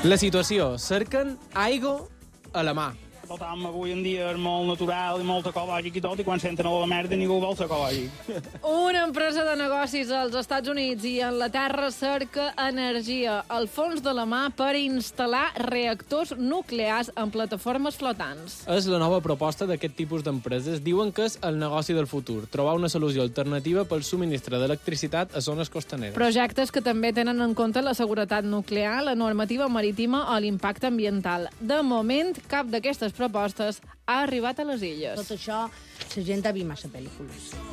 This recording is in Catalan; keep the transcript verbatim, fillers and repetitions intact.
La situació, cerquen aigua a la mà. Tothom avui en dia és molt natural i molt ecològic i tot, i quan senten a la merda ningú vol ser ecològic. Una empresa de negocis als Estats Units i Anglaterra cerca energia al fons de la mà per instal·lar reactors nuclears en plataformes flotants. És la nova proposta d'aquest tipus d'empreses. Diuen que és el negoci del futur, trobar una solució alternativa pel subministre d'electricitat a zones costaneres. Projectes que també tenen en compte la seguretat nuclear, la normativa marítima o l'impacte ambiental. De moment, cap d'aquestes propostes ha arribat a les illes. Tot això, la gent ha vist massa pel·lícules.